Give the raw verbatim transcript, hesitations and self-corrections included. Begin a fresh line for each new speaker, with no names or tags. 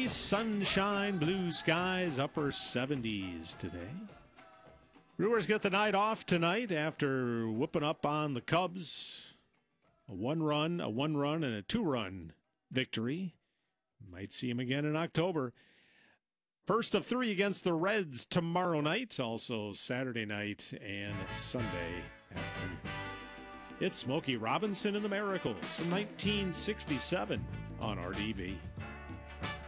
Nice sunshine, blue skies, upper seventies today. Brewers get the night off tonight after whooping up on the Cubs. A one-run, a one-run, and a two-run victory. Might see him again in October. First of three against the Reds tomorrow night, also Saturday night and Sunday afternoon. It's Smokey Robinson and the Miracles from nineteen sixty-seven on R D B.